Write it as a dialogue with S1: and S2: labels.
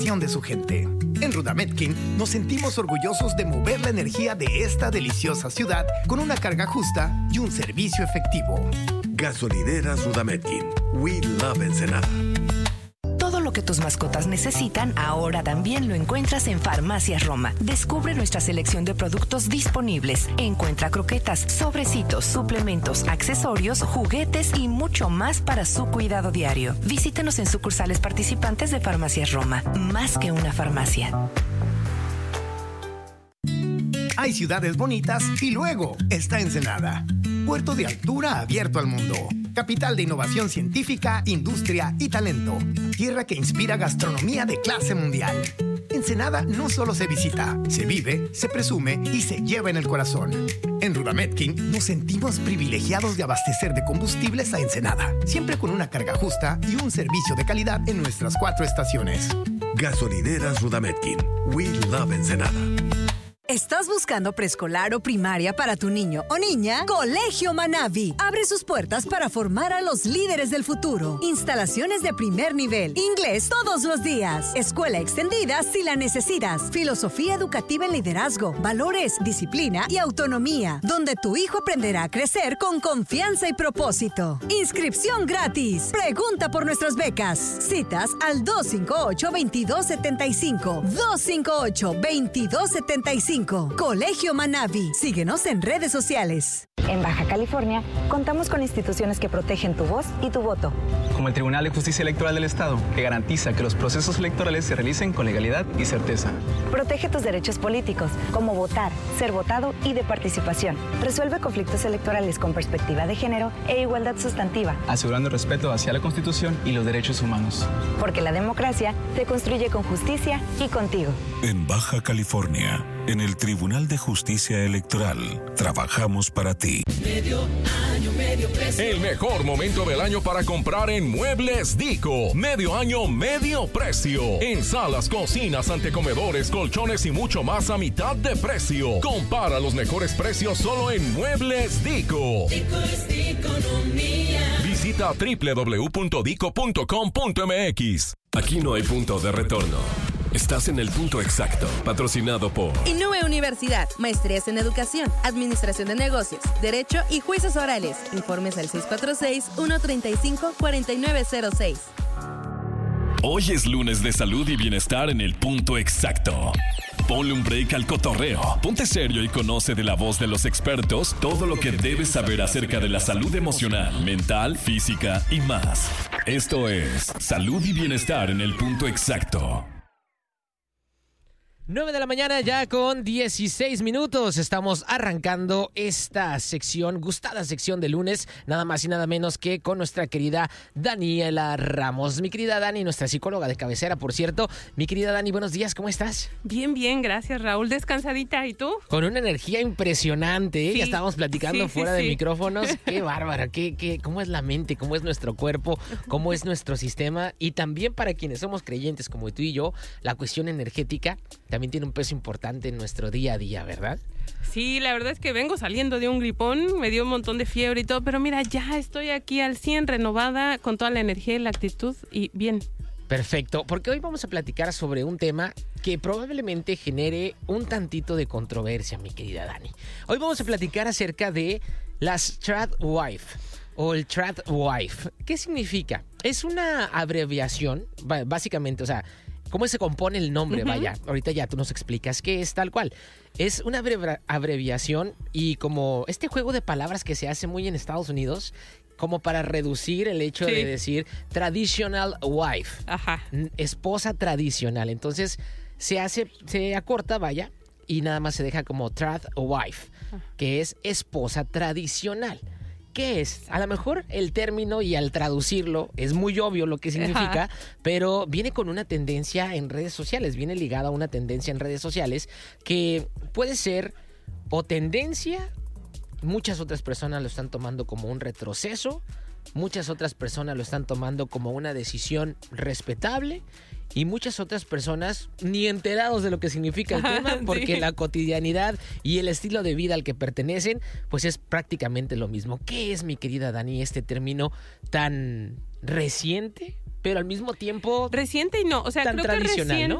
S1: de su gente. En Rudametkin nos sentimos orgullosos de mover la energía de esta deliciosa ciudad con una carga justa y un servicio efectivo.
S2: Gasolineras Rudametkin. We love Ensenada.
S3: Todo lo que tus mascotas necesitan ahora también lo encuentras en Farmacias Roma. Descubre nuestra selección de productos disponibles. Encuentra croquetas, sobrecitos, suplementos, accesorios, juguetes y mucho más para su cuidado diario. Visítanos en sucursales participantes de Farmacias Roma. Más que una farmacia.
S1: Hay ciudades bonitas y luego está Ensenada. Puerto de altura abierto al mundo. Capital de innovación científica, industria y talento. Tierra que inspira gastronomía de clase mundial. Ensenada no solo se visita, se vive, se presume y se lleva en el corazón. En Rudametkin nos sentimos privilegiados de abastecer de combustibles a Ensenada, siempre con una carga justa y un servicio de calidad en nuestras 4 estaciones.
S2: Gasolineras Rudametkin. We love Ensenada.
S4: ¿Estás buscando preescolar o primaria para tu niño o niña? Colegio Manavi abre sus puertas para formar a los líderes del futuro. Instalaciones de primer nivel, inglés todos los días, escuela extendida si la necesitas, filosofía educativa en liderazgo, valores, disciplina y autonomía, donde tu hijo aprenderá a crecer con confianza y propósito. Inscripción gratis. Pregunta por nuestras becas. Citas al 258-2275. 258-2275. Colegio Manavi. Síguenos en redes sociales.
S5: En Baja California, contamos con instituciones que protegen tu voz y tu voto.
S6: Como el Tribunal de Justicia Electoral del Estado, que garantiza que los procesos electorales se realicen con legalidad y certeza.
S5: Protege tus derechos políticos, como votar, ser votado y de participación. Resuelve conflictos electorales con perspectiva de género e igualdad sustantiva.
S6: Asegurando el respeto hacia la Constitución y los derechos humanos.
S5: Porque la democracia se construye con justicia y contigo.
S7: En Baja California, en el Tribunal de Justicia Electoral, trabajamos para ti.
S8: Medio año, medio precio. El mejor momento del año para comprar en Muebles Dico. Medio año, medio precio. En salas, cocinas, antecomedores, colchones y mucho más a mitad de precio. Compara los mejores precios solo en Muebles Dico. Dico es economía. Visita www.dico.com.mx.
S9: Aquí no hay punto de retorno. Estás en el punto exacto, patrocinado por
S10: Inúe Universidad, maestrías en educación, administración de negocios, derecho y juicios orales. Informes al 646-135-4906.
S9: Hoy es lunes de salud y bienestar en el punto exacto. Ponle un break al cotorreo, ponte serio y conoce de la voz de los expertos todo lo que debes saber acerca de la salud emocional, mental, física y más. Esto es Salud y Bienestar en el punto exacto.
S11: 9 de la mañana ya con 16 minutos. Estamos arrancando esta sección, gustada sección de lunes, nada más y nada menos que con nuestra querida Daniela Ramos. Mi querida Dani, nuestra psicóloga de cabecera, por cierto. Mi querida Dani, buenos días, ¿cómo estás?
S12: Bien, bien, gracias, Raúl. Descansadita, ¿y tú?
S11: Con una energía impresionante, ¿eh?
S12: Sí.
S11: Ya estábamos platicando fuera de micrófonos. Qué bárbara, cómo es la mente, cómo es nuestro cuerpo, cómo es nuestro sistema. Y también para quienes somos creyentes como tú y yo, la cuestión energética también tiene un peso importante en nuestro día a día, ¿verdad?
S12: Sí, la verdad es que vengo saliendo de un gripón, me dio un montón de fiebre y todo, pero mira, ya estoy aquí al 100, renovada, con toda la energía y la actitud y bien.
S11: Perfecto, porque hoy vamos a platicar sobre un tema que probablemente genere un tantito de controversia, mi querida Dani. Hoy vamos a platicar acerca de las Tradwife o el Tradwife. ¿Qué significa? Es una abreviación, básicamente, o sea, ¿cómo se compone el nombre? Vaya, ahorita ya tú nos explicas qué es tal cual. Es una abreviación y como este juego de palabras que se hace muy en Estados Unidos, como para reducir el hecho de decir traditional wife. Ajá. Esposa tradicional. Entonces se acorta, vaya, y nada más se deja como Tradwife, que es esposa tradicional. ¿Qué es? A lo mejor el término y al traducirlo es muy obvio lo que significa, pero viene con una tendencia en redes sociales, viene ligada a una tendencia en redes sociales que puede ser o tendencia, muchas otras personas lo están tomando como un retroceso, muchas otras personas lo están tomando como una decisión respetable y muchas otras personas ni enterados de lo que significa el tema porque la cotidianidad y el estilo de vida al que pertenecen pues es prácticamente lo mismo. ¿Qué es, mi querida Dani, este término tan reciente pero al mismo tiempo
S12: reciente y no, o sea,
S11: tan
S12: creo que
S11: tradicional,
S12: reciente,